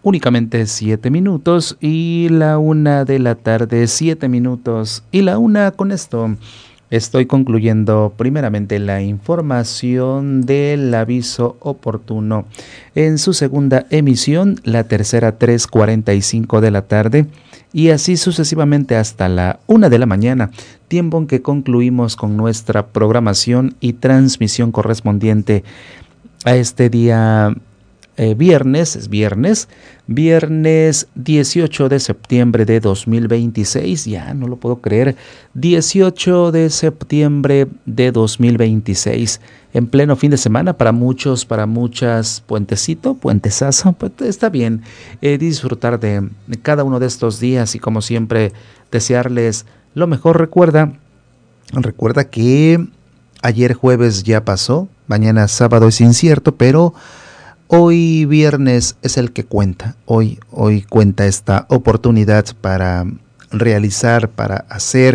únicamente 7 minutos y la 1 de la tarde 7 minutos y la 1 con esto. Estoy concluyendo primeramente la información del aviso oportuno en su segunda emisión, la tercera 3:45 de la tarde y así sucesivamente hasta la 1 de la mañana, tiempo en que concluimos con nuestra programación y transmisión correspondiente a este día viernes 18 de septiembre de 2026, ya no lo puedo creer, 18 de septiembre de 2026, en pleno fin de semana, para muchos, para muchas, puentesazo, pues está bien disfrutar de cada uno de estos días y como siempre desearles lo mejor. Recuerda que ayer jueves ya pasó, mañana sábado es incierto, pero hoy viernes es el que cuenta. Hoy cuenta esta oportunidad para realizar, para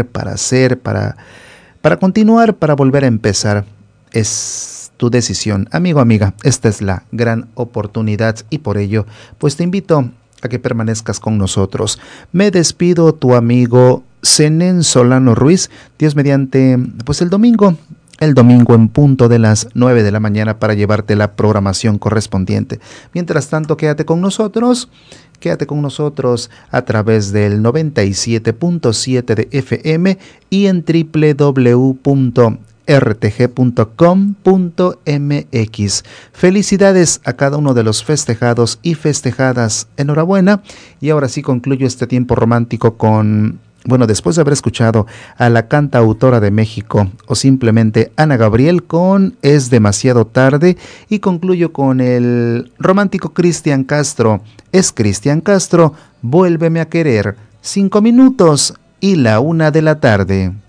continuar, para volver a empezar. Es tu decisión, amigo, amiga. Esta es la gran oportunidad y por ello, pues te invito a que permanezcas con nosotros. Me despido, tu amigo Zenén Solano Ruiz. Dios mediante, pues el domingo en punto de las 9 de la mañana para llevarte la programación correspondiente. Mientras tanto, quédate con nosotros a través del 97.7 de FM y en www.rtg.com.mx. Felicidades a cada uno de los festejados y festejadas. Enhorabuena. Y ahora sí concluyo este tiempo romántico después de haber escuchado a la cantautora de México o simplemente Ana Gabriel con Es demasiado tarde, y concluyo con el romántico Cristian Castro. Es Cristian Castro, Vuélveme a querer. 5 minutos y la 1 de la tarde.